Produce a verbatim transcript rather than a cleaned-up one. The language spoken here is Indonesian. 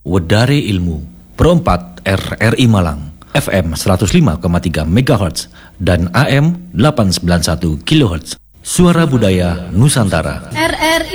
Wedare Ilmu, Perempat R R I Malang, F M seratus lima koma tiga megahertz dan A M delapan ratus sembilan puluh satu kilohertz. Suara Budaya Nusantara. R R I